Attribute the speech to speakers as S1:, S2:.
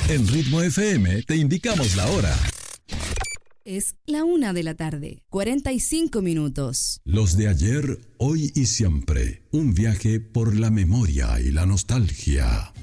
S1: En Ritmo FM te indicamos la hora.
S2: Es la 1:45 p.m.
S1: Los de ayer, hoy y siempre. Un viaje por la memoria y la nostalgia.